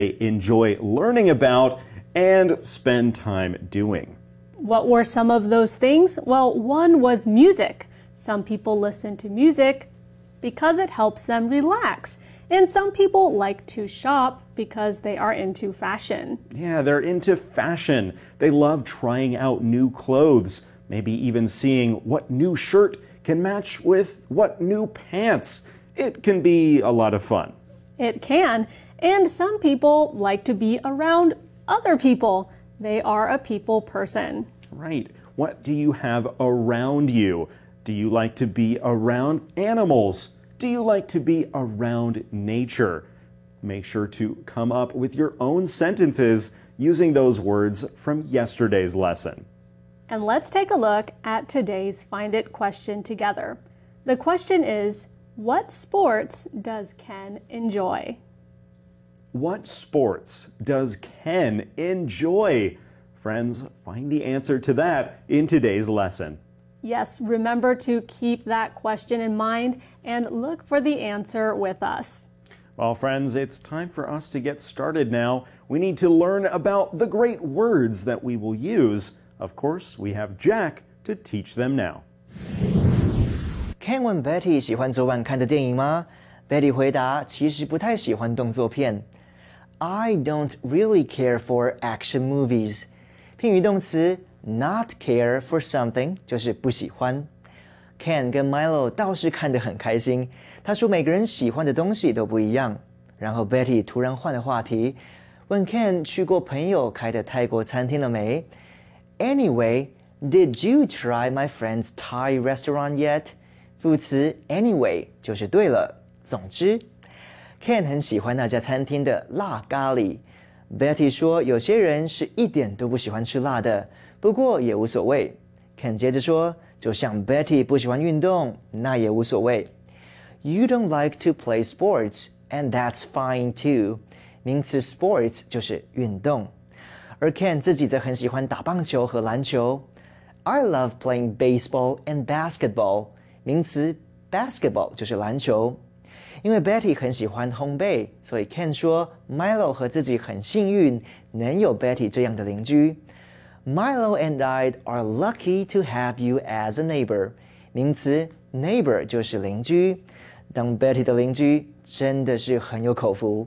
enjoy learning about and spend time doing. What were some of those things? Well, one was music. Some people listen to music because it helps them relax. And some people like to shop because they are into fashion. Yeah, they're into fashion. They love trying out new clothes, maybe even seeing what new shirt can match with what new pants. It can be a lot of fun. It can. And some people like to be around other people. They are a people person. Right. What do you have around you? Do you like to be around animals? Do you like to be around nature? Make sure to come up with your own sentences using those words from yesterday's lesson. And let's take a look at today's Find It question together. The question is, what sports does Ken enjoy? What sports does Ken enjoy? Friends, find the answer to that in today's lesson. Yes, remember to keep that question in mind and look for the answer with us. Well, friends, it's time for us to get started now. We need to learn about the great words that we will use. Of course, we have Jack to teach them now. Ken 问 Betty 喜欢昨晚看的电影吗？ Betty 回答，其实不太喜欢动作片。I don't really care for action movies. 片语动词 not care for something 就是不喜欢。Ken 跟 Milo 倒是看得很开心。他说每个人喜欢的东西都不一样。然后 Betty 突然换了话题，问 Ken 去过朋友开的泰国餐厅了没？ Anyway, did you try my friend's Thai restaurant yet? 副词 anyway 就是对了。总之 Ken 很喜欢那家餐厅的辣咖喱。Betty 说有些人是一点都不喜欢吃辣的，不过也无所谓。Ken 接着说，就像 Betty 不喜欢运动，那也无所谓。You don't like to play sports, and that's fine too. 名词 sports 就是运动。而 Ken 自己则很喜欢打棒球和篮球。I love playing baseball and basketball. 名词 basketball 就是篮球。因为 Betty 很喜欢烘焙，所以 Ken 说 Milo 和自己很幸运能有 Betty 这样的邻居。Milo and I are lucky to have you as a neighbor. 名词 neighbor 就是邻居。当 Betty 的邻居真的是很有口福。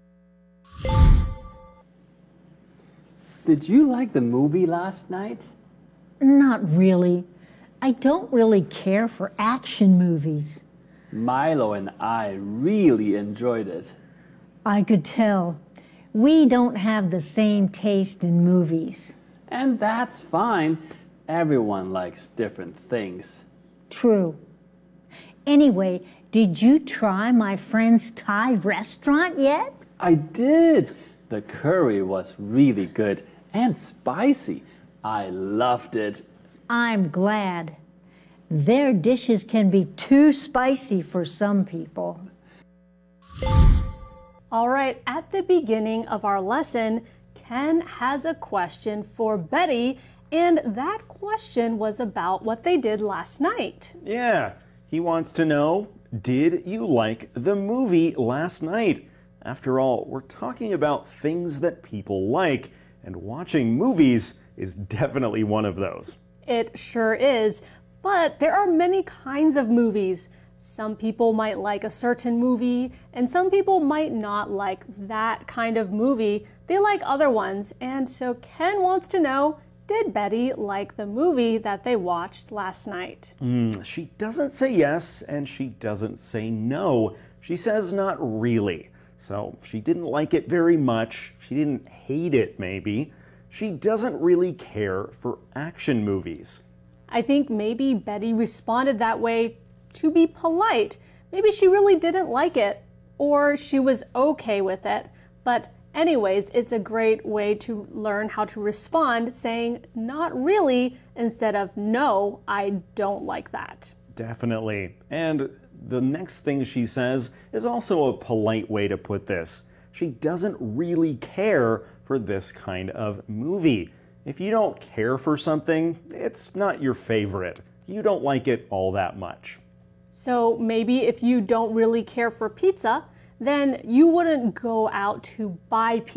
Did you like the movie last night? Not really. I don't really care for action movies. Milo and I really enjoyed it. I could tell. We don't have the same taste in movies. And that's fine. Everyone likes different things. True. Anyway, did you try my friend's Thai restaurant yet? I did. The curry was really good and spicy. I loved it. I'm glad. Their dishes can be too spicy for some people. All right, at the beginning of our lesson, Ken has a question for Betty, and that question was about what they did last night. Yeah, he wants to know, did you like the movie last night? After all, we're talking about things that people like, and watching movies is definitely one of those. It sure is. But there are many kinds of movies. Some people might like a certain movie, and some people might not like that kind of movie. They like other ones. And so Ken wants to know, did Betty like the movie that they watched last night? She doesn't say yes, and she doesn't say no. She says not really. So she didn't like it very much. She didn't hate it, maybe. She doesn't really care for action movies. I think maybe Betty responded that way to be polite. Maybe she really didn't like it, or she was okay with it. But anyways, it's a great way to learn how to respond, saying not really instead of no, I don't like that. Definitely. And the next thing she says is also a polite way to put this. She doesn't really care for this kind of movie. If you don't care for something, it's not your favorite. You don't like it all that much. So maybe if you don't really care for pizza, then you wouldn't go out to buy